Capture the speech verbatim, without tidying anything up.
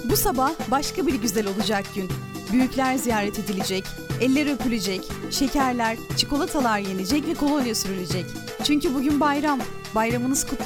Bu sabah başka bir güzel olacak gün. Büyükler ziyaret edilecek, eller öpülecek, şekerler, çikolatalar yenecek ve kolonya sürülecek. Çünkü bugün bayram. Bayramınız kutlu